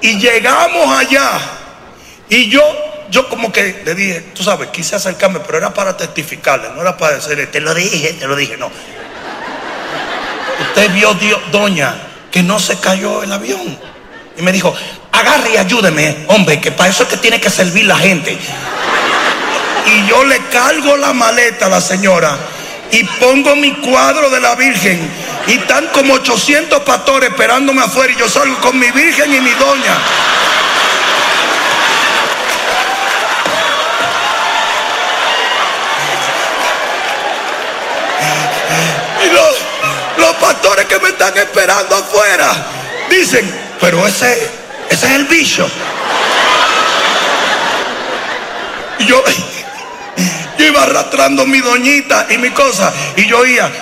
Y llegamos allá. Y yo como que le dije, tú sabes, quise acercarme, pero era para testificarle, no era para decirle, te lo dije, no. Usted vio, doña, que no se cayó el avión. Y me dijo, agarre y ayúdeme, hombre, que para eso es que tiene que servir la gente. Y yo le cargo la maleta a la señora y pongo mi cuadro de la Virgen. Y están como 800 pastores esperándome afuera y yo salgo con mi Virgen y mi doña. Y los pastores que me están esperando afuera dicen, pero ese es el bicho. Y yo iba arrastrando mi doñita y mi cosa, y yo oía,